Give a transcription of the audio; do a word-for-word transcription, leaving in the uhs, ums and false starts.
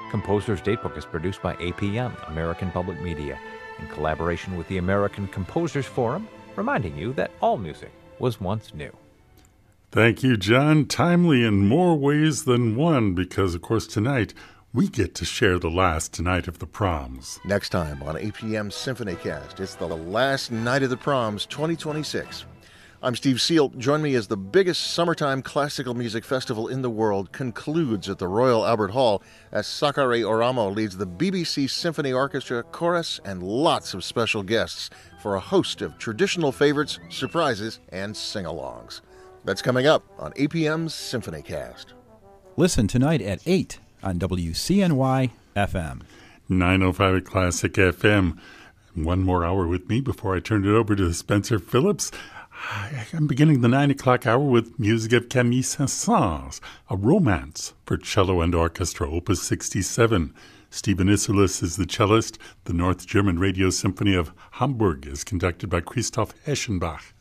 Composer's Datebook is produced by A P M, American Public Media, in collaboration with the American Composers Forum, reminding you that all music was once new. Thank you, John. Timely in more ways than one, because, of course, tonight we get to share the last night of the proms. Next time on A P M SymphonyCast, it's the last night of the proms twenty twenty-six. I'm Steve Seal. Join me as the biggest summertime classical music festival in the world concludes at the Royal Albert Hall as Sakari Oramo leads the B B C Symphony Orchestra, chorus, and lots of special guests for a host of traditional favorites, surprises, and sing-alongs. That's coming up on A P M's SymphonyCast. Listen tonight at eight on W C N Y F M. nine oh five at Classic F M. One more hour with me before I turn it over to Spencer Phillips. I'm beginning the nine o'clock hour with music of Camille Saint-Saëns, a romance for cello and orchestra, opus sixty-seven. Stephen Isserlis is the cellist. The North German Radio Symphony of Hamburg is conducted by Christoph Eschenbach.